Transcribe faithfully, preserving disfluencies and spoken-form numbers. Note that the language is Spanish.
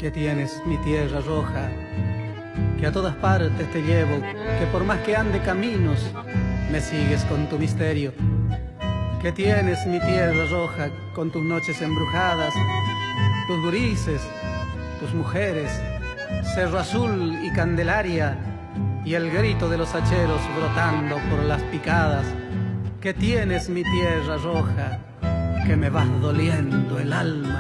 que tienes mi tierra roja, que a todas partes te llevo, que por más que ande caminos, me sigues con tu misterio. Que tienes mi tierra roja, con tus noches embrujadas, tus gurises, tus mujeres, Cerro Azul y Candelaria, y el grito de los hacheros brotando por las picadas. Que tienes mi tierra roja, que me vas doliendo el alma.